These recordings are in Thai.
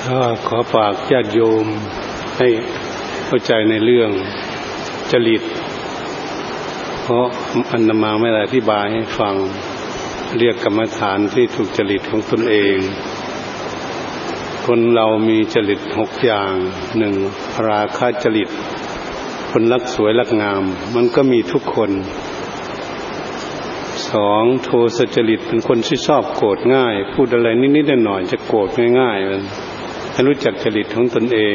ขอฝากญาติโยมให้เข้าใจในเรื่องจริตเพราะอาตมาไม่ได้อธิบายให้ฟังเรียกกรรมฐานที่ถูกจริตของตนเองคนเรามีจริต6อย่าง1ราคะจริตคนรักสวยรักงามมันก็มีทุกคน2โทสะจริตเป็นคนที่ชอบโกรธง่ายพูดอะไรนิดๆหน่อยๆจะโกรธง่ายๆให้รู้จักจริตของตนเอง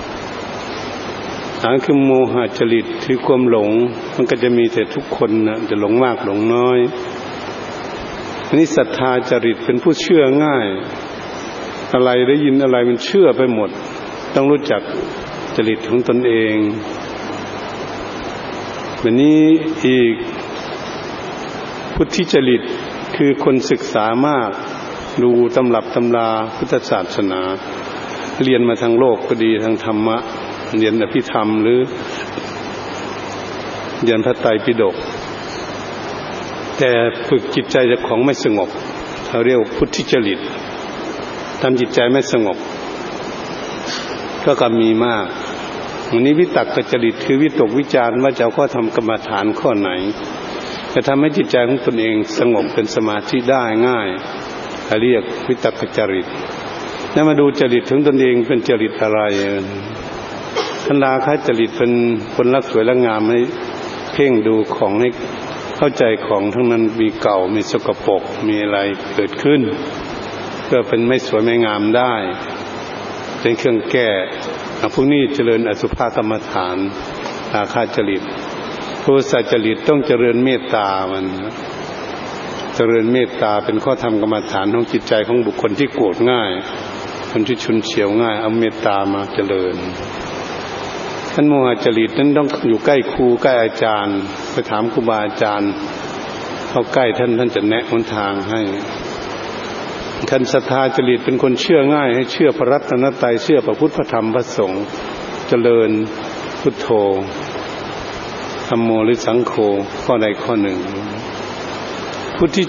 3คือโมหะจริตคือความหลงมันก็จะมีแต่ทุกคนนะจะหลงมากหลงน้อยอันนี้ศรัทธาจริตเป็นผู้เชื่อง่ายอะไรได้ยินอะไรมันเชื่อไปหมดต้องรู้จักจริตของตนเองแบบนี้อีกพุทธิจริตคือคนศึกษามากดูตำรับตำราพุทธศาสนาเรียนมาทางโลกก็ดีทางธรรมะเรียนอภิธรรมหรือเรียนพระไตรปิฎกแต่ฝึกจิตใจเจ้าของไม่สงบเขาเรียกพุทธิจริตทำจิตใจไม่สงบก็มีมากวันนี้วิตกจริตคือวิตกวิจารณ์ว่าจะเอาข้อธรรมกรรมฐานข้อไหนจะทำให้จิตใจของตนเองสงบเป็นสมาธิได้ง่ายเรียกวิตกจริตแล้วมาดูจริตของตนเองเป็นจริตอะไรทันราคะจริตเป็นคนรักสวยรักงามให้เพ่งดูของให้เข้าใจของทั้งนั้นมีเก่ามีสกปรกมีอะไรเกิดขึ้นเพื่อเป็นไม่สวยไม่งามได้เป็นเครื่องแก้พวกนี้เจริญอสุภกรรมฐานราคะจริตโทสะจริตต้องเจริญเมตตามันเจริญเมตตาเป็นข้อธรรมกรรมฐานของจิตใจของบุคคลที่โกรธง่ายคนที่ฉุนเฉียวง่ายเอาเมตตามาเจริญท่านโมหะจริตนั้นต้องอยู่ใกล้ครูใกล้อาจารย์ไปถามครูบาอาจารย์เข้าใกล้ท่านจะแนะหนทางให้ท่านศรัทธาจริตเป็นคนเชื่อง่ายให้เชื่อพระรัตนตรัยเชื่อพระพุทธพระธรรมพระสงฆ์เจริญพุทโธธัมโมหรือสังโฆข้อใดข้อหนึ่งพุทธิ